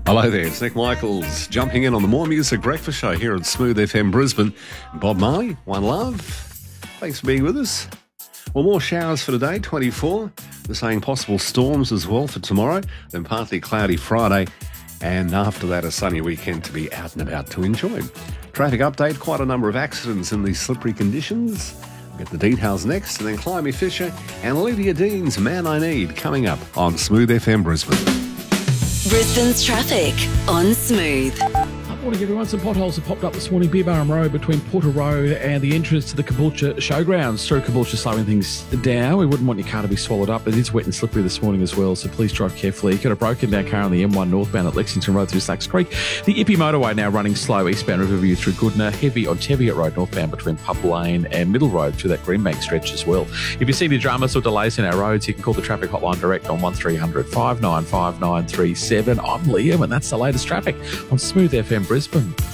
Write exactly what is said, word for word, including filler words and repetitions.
Hello there, it's Nick Michaels jumping in on the More Music Breakfast Show here at Smooth F M Brisbane. Bob Marley, One Love. Thanks for being with us. Well, more showers for today, twenty-four. They're saying possible storms as well for tomorrow, then partly cloudy Friday, and after that a sunny weekend to be out and about to enjoy. Traffic update, quite a number of accidents in these slippery conditions. We'll get the details next, and then Climby Fisher and Olivia Dean's Man I Need coming up on Smooth F M Brisbane. Brisbane's traffic on Smooth. Good morning, everyone. Some potholes have popped up this morning. Beerbarham Road between Porter Road and the entrance to the Caboolture Showgrounds. Through Caboolture, slowing things down. We wouldn't want your car to be swallowed up. It is wet and slippery this morning as well, so please drive carefully. You've got a broken down car on the M one northbound at Lexington Road through Slacks Creek. The Ippy motorway now running slow eastbound Riverview through Goodna. Heavy on Teviot Road northbound between Pup Lane and Middle Road through that Greenbank stretch as well. If you see any dramas or delays in our roads, you can call the traffic hotline direct on one three hundred, five nine five nine three seven. I'm Liam, and that's the latest traffic on Smooth F M Brisbane.